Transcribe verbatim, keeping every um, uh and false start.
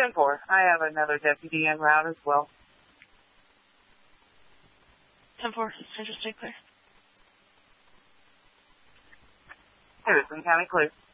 ten four. I have another deputy en route as well. ten four, Central State clear. Henderson County clear.